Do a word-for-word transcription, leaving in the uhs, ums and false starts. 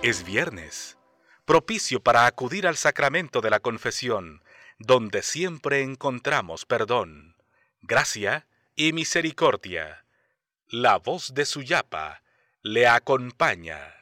Es viernes, propicio para acudir al sacramento de la confesión, donde siempre encontramos perdón, gracia y misericordia. La voz de Suyapa le acompaña.